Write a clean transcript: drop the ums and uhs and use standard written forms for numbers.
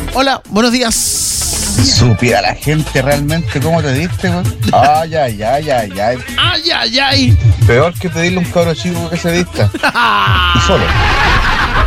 Hola, buenos días. Supiera la gente realmente cómo te diste, güey. Ay. Ay, ay, ay. Peor que pedirle a un cabro chico que se dista. Y solo.